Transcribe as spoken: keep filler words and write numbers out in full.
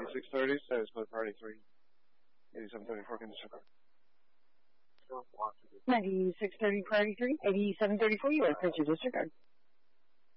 ninety-six thirty, status code party three. eighty-seven thirty-four, can disregard. ninety-six thirty, priority three, eighty-seven thirty-four, you are clear to disregard.